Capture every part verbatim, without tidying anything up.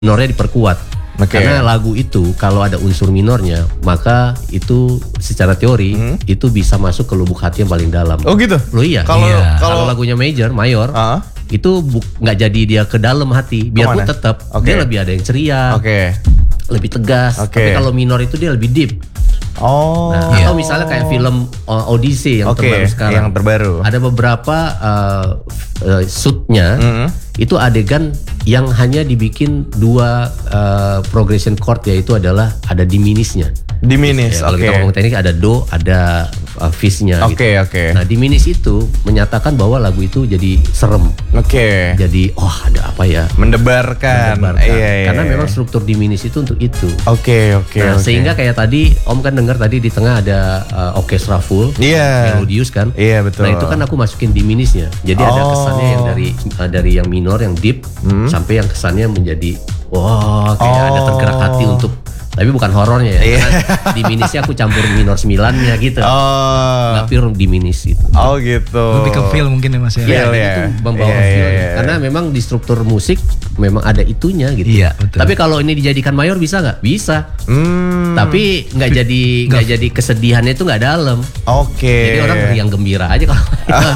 minornya diperkuat. Okay. Karena lagu itu kalau ada unsur minornya, maka itu secara teori hmm? itu bisa masuk ke lubuk hati yang paling dalam. Oh gitu? Loh iya. Kalau iya. kalau lagunya major, mayor, uh-huh. itu nggak jadi dia ke dalam hati, biarpun tetap okay. dia lebih ada yang ceria, okay. lebih tegas. Okay. Tapi kalau minor itu dia lebih deep. Oh. Nah, iya. Atau misalnya kayak film uh, Odyssey yang okay. terbaru sekarang. Yang terbaru. Ada beberapa uh, uh, shootnya mm-hmm. itu adegan yang hanya dibikin dua uh, progression chord, yaitu adalah ada diminishnya. Diminish, ya, kalau okay. kita ngomong teknik ada do, ada uh, fizz-nya. Oke, okay, gitu. oke. Okay. Nah, diminish itu menyatakan bahwa lagu itu jadi serem. Oke. Okay. Jadi, oh ada apa ya? Mendebarkan. Mendebarkan. Iya, iya, Karena iya. memang struktur diminish itu untuk itu. Oke, okay, oke. Okay, nah, okay. sehingga kayak tadi Om kan dengar tadi di tengah ada uh, orchestra full, yeah. melodius kan? Iya, yeah, betul. Nah, itu kan aku masukin diminishnya. Jadi oh. ada kesannya yang dari uh, dari yang minor, yang deep, hmm. sampai yang kesannya menjadi wah, kayak oh. ada tergerak hati untuk. Tapi bukan horornya ya, karena diminishnya aku campur minor sembilannya gitu. Oh. Nggak pure diminish gitu. Oh gitu. Lebih ke feel mungkin ya Mas ya. Iya, ya. itu membawa yeah, feel. Yeah, yeah. Karena memang di struktur musik memang ada itunya gitu. Iya, betul. Tapi kalau ini dijadikan mayor bisa nggak? Bisa. Hmm. Tapi nggak jadi nggak jadi kesedihannya itu nggak dalam. Oke. Okay. Jadi orang yang gembira aja kalau.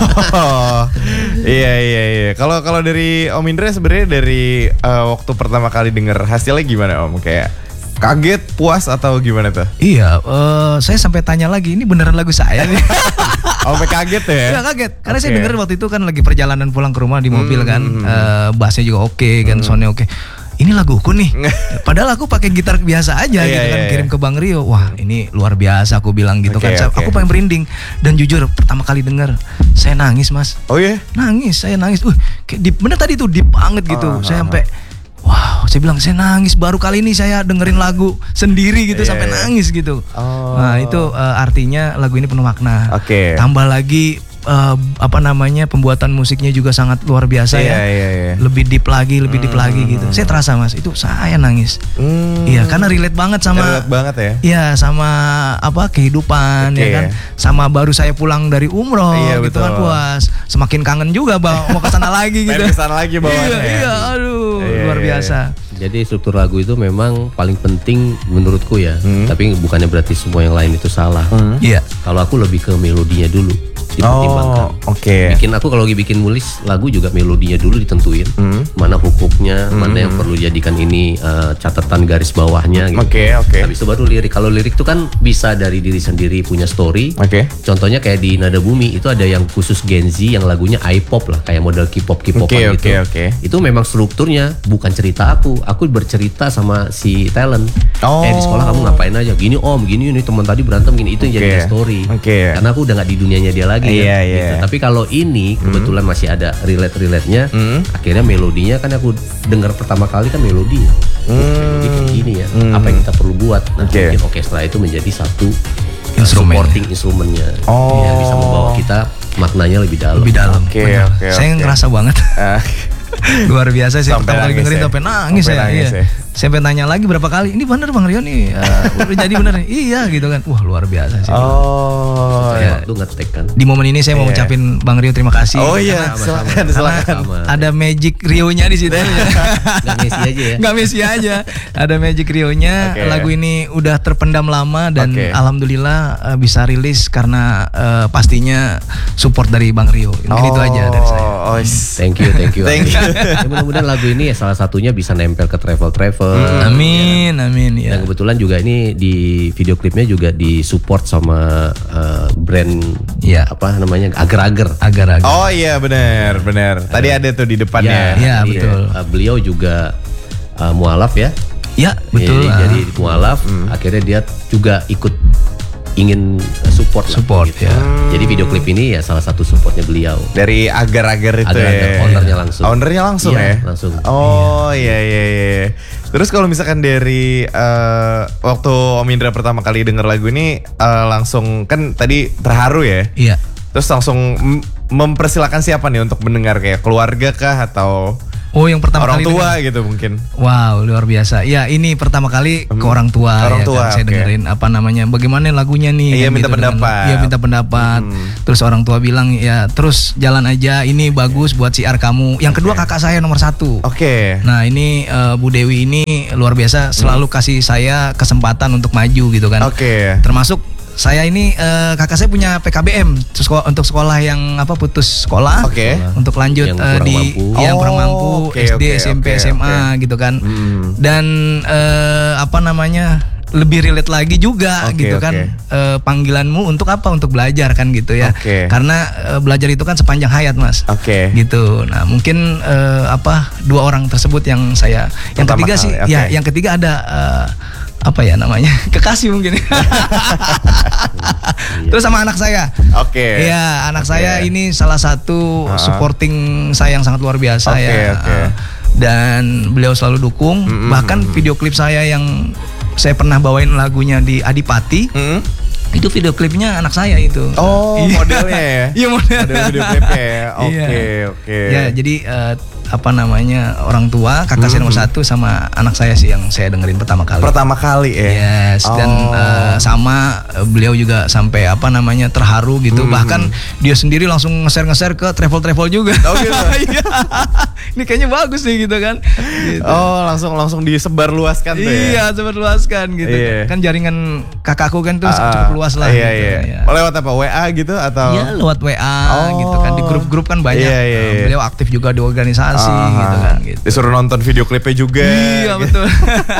Oh. Iya iya iya. Kalau kalau dari Om Indra sebenarnya dari uh, waktu pertama kali denger hasilnya gimana Om? Kayak kaget, puas atau gimana tuh? Iya, uh, saya sampai tanya lagi, ini beneran lagu saya nih. Sampai kaget ya? Iya kaget, karena okay. saya denger waktu itu kan lagi perjalanan pulang ke rumah di mobil hmm. kan, uh, bassnya juga oke okay, kan, hmm. soundnya oke. Okay. Ini laguku nih, padahal aku pakai gitar biasa aja gitu kan, kirim ke Bang Rio. Wah ini luar biasa, aku bilang gitu okay, kan. Okay. Aku pengen merinding. Dan jujur pertama kali denger, saya nangis Mas. Oh iya? Yeah? Nangis, saya nangis. Uh, kayak deep, bener tadi tuh deep banget gitu. Uh, saya sampai wow, saya bilang saya nangis, baru kali ini saya dengerin lagu sendiri gitu yeah, sampai yeah. nangis gitu. Oh. Nah itu uh, artinya lagu ini penuh makna. Oke. Okay. Tambah lagi uh, apa namanya pembuatan musiknya juga sangat luar biasa yeah, ya. Yeah, yeah. Lebih deep lagi, lebih deep hmm. lagi gitu. Saya terasa Mas, itu saya nangis. Iya, hmm. karena relate banget sama. Relate banget ya. Iya, sama apa kehidupan okay. ya kan. Sama baru saya pulang dari umroh yeah, gitu betul. Kan puas. Semakin kangen juga bang, mau kesana lagi gitu. Kesana lagi bawahnya. Iya, iya, aduh, yeah, luar biasa. Jadi struktur lagu itu memang paling penting menurutku ya. Hmm. Tapi bukannya berarti semua yang lain itu salah. Iya. Hmm. Kalau aku lebih ke melodinya dulu dipertimbangkan. Oh, oke. Okay. Bikin aku kalau lagi bikin nulis lagu juga melodinya dulu ditentuin. Hmm. Mana hukuknya, hmm. mana yang perlu jadikan ini uh, catatan garis bawahnya gitu. Oke, okay, oke. Okay. Habis itu baru lirik. Kalau lirik itu kan bisa dari diri sendiri punya story. Oke. Okay. Contohnya kayak di Nada Bumi itu ada yang khusus Gen Z yang lagunya I-pop lah, kayak model K-pop K-popan okay, gitu. Okay, okay. Itu memang strukturnya bukan cerita aku. Aku bercerita sama si talent. Oh. Kayak di sekolah kamu ngapain aja? Gini Om, gini ini teman tadi berantem gini. Itu yang okay. jadi story. Okay. Karena aku udah nggak di dunianya dia lagi. Iya, kan, iya. Gitu. Tapi kalau ini kebetulan hmm. masih ada relate-relate-nya, hmm. akhirnya melodinya kan aku dengar pertama kali kan melodinya. Hmm. Melodi kayak gini ya. Hmm. Apa yang kita perlu buat? Nanti okay. mungkin orkestra itu menjadi satu instrumen. supporting instrumennya oh. yang bisa membawa kita maknanya lebih dalam. Lebih dalam. Okay, okay, saya okay. ngerasa banget. luar biasa sih pertama kali dengerin ya? sampai nangis sampai ya. Nangis iya. ya. Sampai nanya lagi berapa kali, ini bener Bang Rio nih, uh, udah jadi bener nih, iya gitu kan, wah luar biasa sih. Oh, ya. Lu ngetek kan. Di momen ini saya mau yeah. ucapin Bang Rio terima kasih. Oh iya, silakan, silakan. Ada magic Rio-nya di situ. Gak Messi aja ya. Gak Messi aja. Ada magic Rio-nya. Okay. Lagu ini udah terpendam lama dan okay. alhamdulillah uh, bisa rilis karena uh, pastinya support dari Bang Rio. Mungkin oh, itu aja dari saya. Oh, thank you, thank you. Thank you. Ya, mudah-mudahan lagu ini ya salah satunya bisa nempel ke travel-travel. Hmm. Amin. Amin, amin ya. Dan kebetulan juga ini di video klipnya juga disupport sama uh, brand ya apa namanya agar-agar. Agar-agar. Oh iya benar, benar. Tadi uh, ada tuh di depannya. Ya, ya betul. Uh, beliau juga uh, mualaf ya. Ya betul. Jadi, uh. jadi mualaf, hmm. akhirnya dia juga ikut ingin support support lah, gitu. ya. Hmm. Jadi video klip ini ya salah satu supportnya beliau. Dari agar-agar itu agar-agar, ya. Ownernya langsung. Ownernya langsung iya, ya. Langsung. Oh iya iya iya. Terus kalau misalkan dari uh, waktu Om Indra pertama kali denger lagu ini uh, langsung kan tadi terharu ya. Iya. Terus langsung mempersilakan siapa nih untuk mendengar, kayak keluarga kah atau Oh, yang pertama orang kali tua denger. gitu mungkin. Wow, luar biasa. Ya, ini pertama kali ke orang tua. Orang ya, tua, kan? Saya oke. dengerin apa namanya, bagaimana lagunya nih. Iya, kan minta dengan- pendapat. Iya, minta pendapat. Hmm. Terus orang tua bilang, ya terus jalan aja. Ini bagus buat siar kamu. Yang kedua kakak saya nomor satu. Oke. Nah ini uh, Bu Dewi ini luar biasa, selalu kasih saya kesempatan untuk maju gitu kan. Oke. Termasuk saya ini uh, kakak saya punya P K B M sekolah, untuk sekolah yang apa putus sekolah. Oke. Untuk lanjut Yang uh, kurang di mampu. yang Oh, kurang mampu oke, S D, oke, S M P, oke, S M A oke. gitu kan. Hmm. Dan uh, apa namanya? Lebih relate lagi juga Oke, gitu oke. kan. Uh, panggilanmu untuk apa? Untuk belajar kan gitu ya. Oke. Karena uh, belajar itu kan sepanjang hayat, Mas. Oke. Gitu. Nah, mungkin uh, apa dua orang tersebut yang saya yang Pertama ketiga sih kali, ya, oke. yang ketiga ada uh, apa ya namanya? Kekasih mungkin. Terus sama anak saya. Oke. Iya, anak Oke. saya ini salah satu Uh-huh. supporting saya yang sangat luar biasa Oke, ya. oke. Dan beliau selalu dukung. Mm-mm. Bahkan video klip saya yang saya pernah bawain lagunya di Adipati, Hmm? itu video klipnya anak saya itu. Oh, Iya. modelnya ya. Iya, model. Model video klipnya ya. Oke, Iya. oke. Ya, jadi eh, apa namanya orang tua kakak saya nomor satu sama anak saya sih yang saya dengerin pertama kali. Pertama kali ya. Yes, dan Oh. eh, sama eh, beliau juga sampai apa namanya terharu gitu. Hmm. Bahkan dia sendiri langsung nge-share-nge-share ke travel-travel juga. Oh, gitu. Iya. Ini kayaknya bagus nih gitu kan. Gitu. Oh, langsung langsung disebar luaskan tuh ya. Iya, sebar luaskan gitu. Iya. Kan jaringan kakakku kan tuh Ah, cukup luas lah Iya, gitu. iya. Ya. Oh, lewat apa? W A gitu atau? Iya, lewat W A Oh. gitu kan, di grup-grup kan banyak. Iya, iya, Nah, iya. beliau aktif juga di organisasi Ah, gitu kan gitu. Disuruh nonton video klipnya juga. Iya, gitu. betul.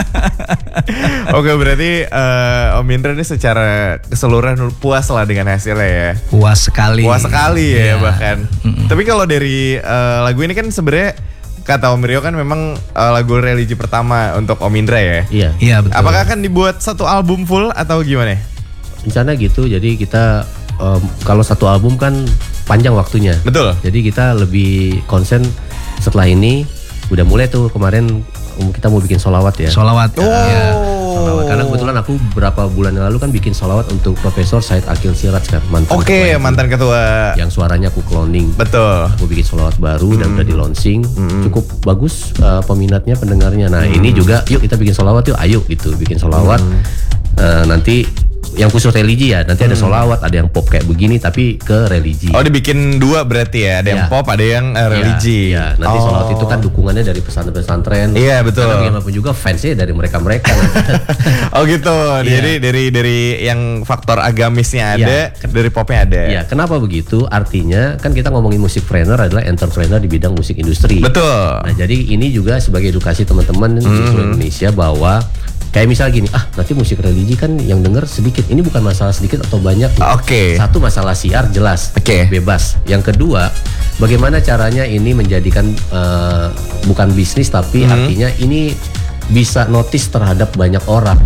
Oke, berarti eh, Om Indra ini secara keseluruhan puas lah dengan hasilnya ya. Puas sekali. Puas sekali ya Iya. bahkan. Mm-mm. Tapi kalau dari eh, lagu ini kan sebenarnya kata Om Rio kan memang eh, lagu religi pertama untuk Om Indra ya. Iya. Iya, betul. Apakah akan dibuat satu album full atau gimana? Rencana gitu. Jadi kita em, kalau satu album kan panjang waktunya. Betul. Jadi kita lebih konsen setelah ini udah mulai tuh kemarin um, kita mau bikin solawat ya. Solawat. Oh. Iya. Solawat. Karena kebetulan aku beberapa bulan yang lalu kan bikin solawat untuk Profesor Said Akil Siraj kan mantan Oke, ketua M U, mantan ketua. yang suaranya aku cloning. Betul. Aku bikin solawat baru dan udah di launching, cukup bagus uh, peminatnya, pendengarnya. Nah ini juga, yuk kita bikin solawat yuk, ayo gitu bikin solawat. Uh, nanti yang khusus religi ya, nanti ada solawat, ada yang pop kayak begini tapi ke religi. Oh, dibikin dua berarti ya. Ada yang Iya. pop, ada yang eh, religi. Iya, nanti Oh. solawat itu kan dukungannya dari pesantren-pesantren. Iya, betul. Karena bagaimanapun juga fansnya dari mereka-mereka. Oh gitu. Iya. Jadi dari dari yang faktor agamisnya ada, Iya. dari popnya ada. Iya, kenapa begitu? Artinya kan kita ngomongin musik trainer adalah entrepreneur di bidang musik industri. Betul. Nah, jadi ini juga sebagai edukasi teman-teman di seluruh Indonesia bahwa kayak misal gini, ah nanti musik religi kan yang denger sedikit. Ini bukan masalah sedikit atau banyak. Oke. Satu masalah siar jelas, Oke. bebas. Yang kedua, bagaimana caranya ini menjadikan eh, bukan bisnis tapi artinya ini bisa notice terhadap banyak orang.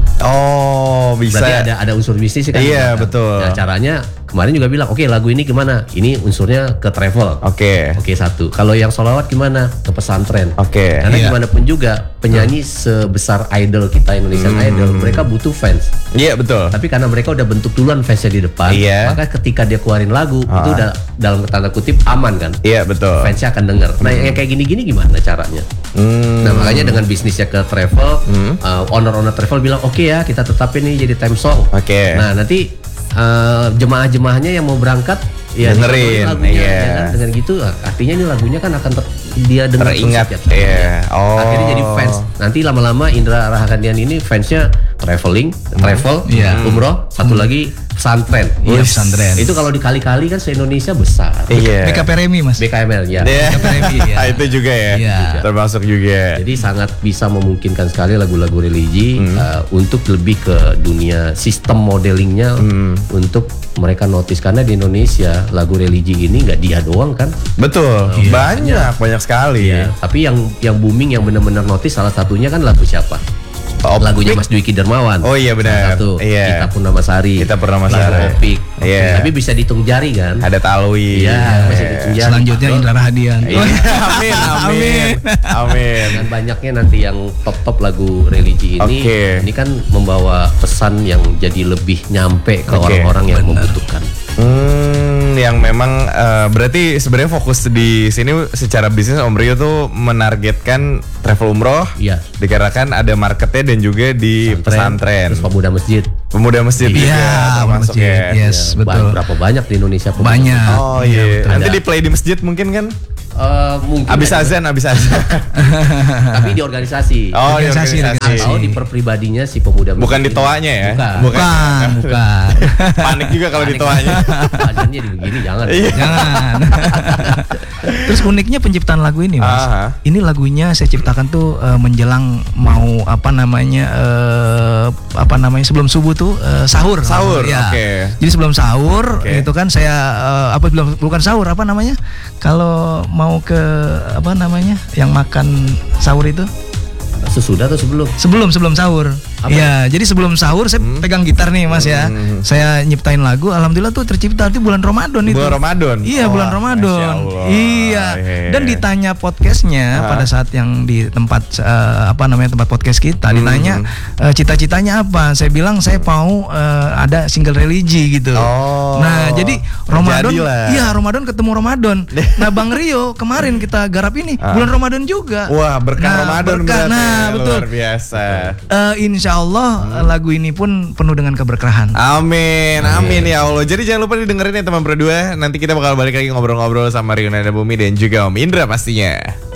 Oh, bisa. Berarti ada ada unsur bisnis sih kan. Iya, Nah, betul. Nah, caranya kemarin juga bilang, oke lagu ini gimana? Ini unsurnya ke travel. Oke. Oke satu. Kalau yang solawat gimana? Ke pesantren. Oke. Karena Iya. gimana pun juga penyanyi sebesar idol kita Indonesian Idol, mereka butuh fans. Iya, betul. Tapi karena mereka udah bentuk duluan fansnya di depan, Iya. maka ketika dia keluarin lagu itu udah dalam tanda kutip aman kan? Iya, betul. Fansnya akan denger. Nah yang kayak gini-gini gimana caranya? Hmm. Nah makanya dengan bisnisnya ke travel, uh, owner-owner travel bilang oke ya kita tetapin ini jadi time song. Oke. Nah nanti uh, jemaah-jemaahnya yang mau berangkat ya Dengerin, dengerin lagunya, iya. ya kan? Dengan gitu artinya ini lagunya kan akan ter- dia dengar terus Teringat, setiap saat. iya. Oh. Akhirnya jadi fans. Nanti lama-lama Indra Rahardian ini fansnya traveling, travel, Iya. umroh, satu lagi pesantren. Iya, Wih, pesantren. Itu kalau dikali-kali kan se-Indonesia besar. Iya. B K P Remi, Mas. B K M L ya. Iya. B K P Remi, ya. Itu juga ya. Iya. Termasuk juga. Jadi sangat bisa memungkinkan sekali lagu-lagu religi uh, untuk lebih ke dunia sistem modelingnya untuk mereka notice karena di Indonesia lagu religi ini nggak dia doang kan. Betul. Iya. Banyak, banyak sekali. Ya, tapi yang yang booming yang benar-benar notice salah satunya kan lagu siapa? Opik. Lagunya Mas Dwiki Darmawan. Oh iya, benar. Salah satu. Iya. Kita Purnamasari. Kita Purnamasari. Lagu Opik. Iya. Tapi bisa dihitung jari kan? Ada Talwi. Iya, masih dihitung jari. Selanjutnya Betul. Indra Rahadian. Iya. Amin, amin. Amin. Dengan banyaknya nanti yang top-top lagu religi ini, Oke. ini kan membawa pesan yang jadi lebih nyampe ke Oke. orang-orang yang membutuhkan. Hmm, yang memang uh, berarti sebenarnya fokus di sini secara bisnis Om Rio tuh menargetkan travel umroh. Iya. Dikarenakan ada marketnya dan juga di pesantren. Terus pemuda masjid. Pemuda masjid Iya, juga termasuk masjid. ya. Yes, Ya, betul. Berapa banyak di Indonesia pemuda Banyak. masjid? Oh iya. betul. Nanti Ada. di play di masjid mungkin kan? Eh, mungkin Abis ada. azan, abis azan. Tapi di organisasi. Oh, di Organisasi, organisasi. organisasi. Atau di perpribadinya si pemuda masjid. Bukan di toanya ya? Bukan. Bukan, bukan. Panik juga kalau di toanya. Badannya di begini jangan. Iya. Jangan. Terus uniknya penciptaan lagu ini, Mas. Aha. Ini lagunya saya ciptakan tuh eh, menjelang mau apa namanya eh, apa namanya sebelum subuh tuh eh, sahur. Sahur, ya. oke. Jadi sebelum sahur Oke. itu kan saya eh, apa belum bukan sahur apa namanya? Kalau mau ke apa namanya? Yang makan sahur itu? Sesudah atau sebelum? Sebelum sebelum sahur. Apa? Ya, jadi sebelum sahur saya pegang gitar nih Mas ya. Saya nyiptain lagu, alhamdulillah tuh tercipta di bulan Ramadan itu. Bulan Ramadan? Iya, Wah, bulan Ramadan. Masya Allah. Iya. Iya. Dan ditanya podcastnya Ah. pada saat yang di tempat eh, apa namanya tempat podcast kita ditanya eh, cita-citanya apa? Saya bilang saya mau eh, ada single religi gitu. Oh. Nah, jadi Ramadan, Terjadilah. iya Ramadan ketemu Ramadan. Nah, Bang Rio kemarin kita garap ini Ah. bulan Ramadan juga. Wah, berkah Nah, Ramadan berkah. berarti. Nah, betul. Luar biasa. Eh, insya Allah lagu ini pun penuh dengan keberkahan. Amin, amin ya Allah. Jadi jangan lupa didengerin ya teman berdua. Nanti kita bakal balik lagi ngobrol-ngobrol sama Rio Nada Bumi dan juga Om Indra pastinya.